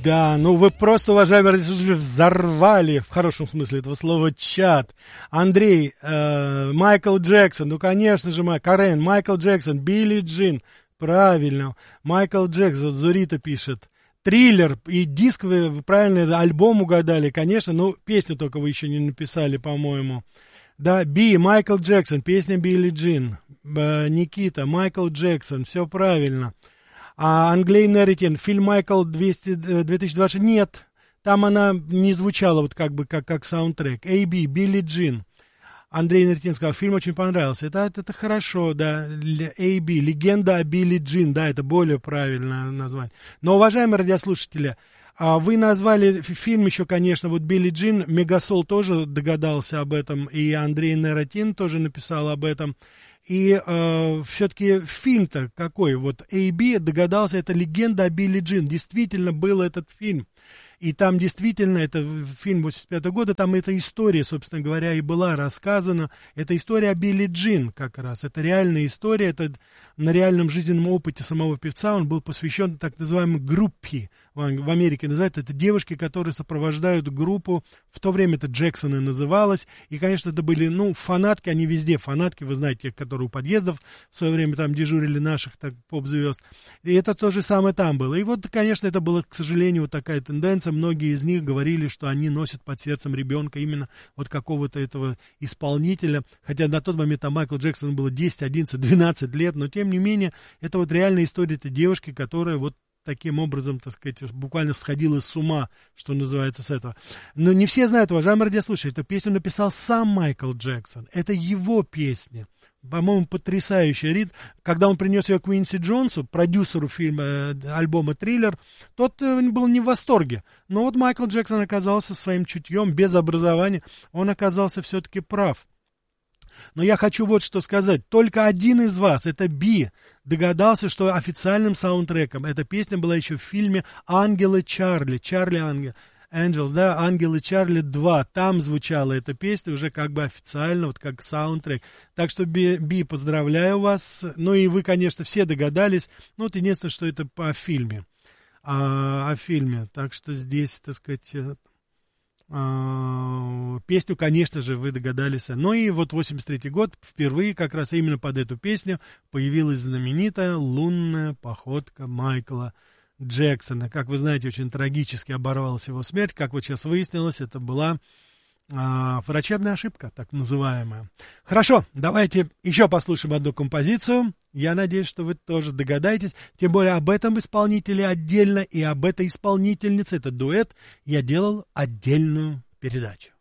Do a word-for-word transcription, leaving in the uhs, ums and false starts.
Да, ну вы просто, уважаемые радиослушатели, взорвали, в хорошем смысле этого слова, чат. Андрей, э, Майкл Джексон, ну, конечно же, Май, Карен, Майкл Джексон, Билли Джин, правильно, Майкл Джексон, Зурита пишет. Триллер и диск, вы, вы правильно, альбом угадали, конечно, но песню только вы еще не написали, по-моему. Да, Би, Майкл Джексон, песня Билли Джин. Э, Никита, Майкл Джексон, все правильно. А Англей Неритин, фильм Майкл двести, две тысячи двадцать, нет, там она не звучала вот как бы как, как саундтрек. Эй Би, Билли Джин. Андрей Неритин сказал, фильм очень понравился. Это, это, это хорошо, да. Эй Би, легенда о Билли Джин, да, это более правильное название. Но, уважаемые радиослушатели, вы назвали фильм еще, конечно, вот Билли Джин, Мегасол тоже догадался об этом, и Андрей Неритин тоже написал об этом. И э, все-таки фильм-то какой? Вот Эй Би догадался, это легенда о Билли Джин. Действительно был этот фильм. И там действительно, это фильм восемьдесят пятого года, там эта история, собственно говоря, и была рассказана. Это история о Билли Джин как раз. Это реальная история, это на реальном жизненном опыте самого певца. Он был посвящен так называемой группе. В Америке называют это девушки, которые сопровождают группу. В то время это Джексоны называлось. И, конечно, это были, ну, фанатки, они везде фанатки, вы знаете, те, которые у подъездов в свое время там дежурили наших так, поп-звезд. И это то же самое там было. И вот, конечно, это была, к сожалению, вот такая тенденция. Многие из них говорили, что они носят под сердцем ребенка именно вот какого-то этого исполнителя. Хотя на тот момент там Майкл Джексон было десять, одиннадцать, двенадцать лет. Но, тем не менее, это вот реальная история этой девушки, которая вот таким образом, так сказать, буквально сходила с ума, что называется, с этого. Но не все знают, уважаемые радиослушатели, эту песню написал сам Майкл Джексон. Это его песня. По-моему, потрясающий ритм. Когда он принес ее Квинси Джонсу, продюсеру фильма, э, альбома «Триллер», тот э, был не в восторге. Но вот Майкл Джексон оказался своим чутьем, без образования, он оказался все-таки прав. Но я хочу вот что сказать. Только один из вас, это Би, догадался, что официальным саундтреком эта песня была еще в фильме «Ангелы Чарли». Чарли Ангел. Angels, да, «Ангелы Чарли два». Там звучала эта песня уже как бы официально, вот как саундтрек. Так что, Би, Би, поздравляю вас. Ну и вы, конечно, все догадались. Ну вот единственное, что это по фильме. А, о фильме. Так что здесь, так сказать... Песню, конечно же, вы догадались. Ну и вот восемьдесят третий год, впервые как раз именно под эту песню появилась знаменитая лунная походка Майкла Джексона. Как вы знаете, очень трагически оборвалась его смерть. Как вот сейчас выяснилось, это была а, врачебная ошибка, так называемая. Хорошо, давайте еще послушаем одну композицию. Я надеюсь, что вы тоже догадаетесь. Тем более об этом исполнителе отдельно и об этой исполнительнице, это дуэт, я делал отдельную передачу.